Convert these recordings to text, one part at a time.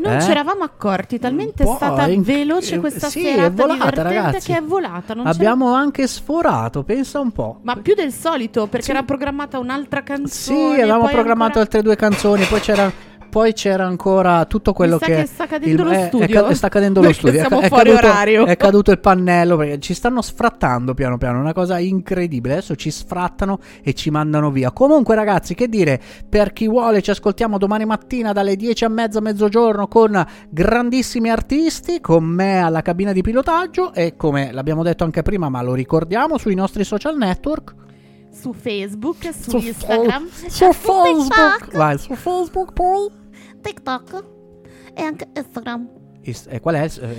Non ci eravamo accorti, talmente è stata veloce questa serata, è volata, divertente, ragazzi. che è volata. Non Abbiamo anche sforato, pensa un po'. Ma più del solito, perché era programmata un'altra canzone. Sì, avevamo programmato altre 2 canzoni, poi c'era ancora tutto quello che sta cadendo lo studio. Sta cadendo lo studio. Siamo fuori orario. È caduto il pannello perché ci stanno sfrattando piano piano, una cosa incredibile. Adesso ci sfrattano e ci mandano via. Comunque ragazzi, che dire, per chi vuole ci ascoltiamo domani mattina dalle 10:30 a mezzogiorno con grandissimi artisti, con me alla cabina di pilotaggio e, come l'abbiamo detto anche prima, ma lo ricordiamo, sui nostri social network. Su Facebook, su Instagram, su Facebook. Vai, su Facebook poi TikTok e anche Instagram. E qual è? Sì,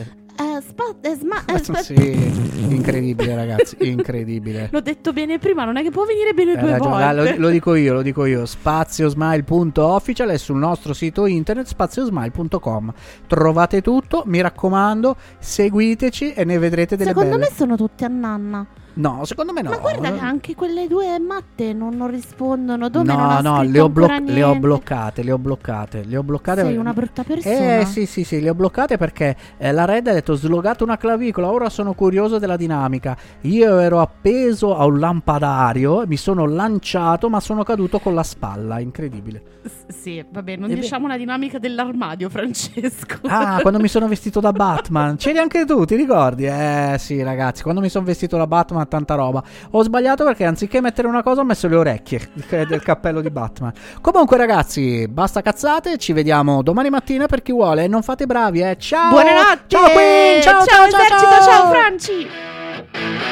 incredibile ragazzi, incredibile. L'ho detto bene prima, non è che può venire bene 2 volte. Lo dico io. Spaziosmile.official è sul nostro sito internet spaziosmile.com. Trovate tutto, mi raccomando, seguiteci e ne vedrete delle Secondo belle. Me sono tutti a nanna. No, secondo me no. Ma guarda che anche quelle 2 matte non rispondono. Dove no, le ho bloccate. Sei una brutta persona. Sì, le ho bloccate perché la Red ha detto slogato una clavicola, ora sono curioso della dinamica. Io ero appeso a un lampadario, mi sono lanciato ma sono caduto con la spalla, incredibile. Sì, vabbè, non diciamo la dinamica dell'armadio, Francesco. Ah, quando mi sono vestito da Batman. C'eri anche tu, ti ricordi? Sì, ragazzi, quando mi sono vestito da Batman, tanta roba. Ho sbagliato perché anziché mettere una cosa ho messo le orecchie del cappello di Batman. Comunque ragazzi, basta cazzate, ci vediamo domani mattina per chi vuole. Non fate bravi, ciao. Buonanotte. Ciao Queen, ciao esercito, ciao Franci.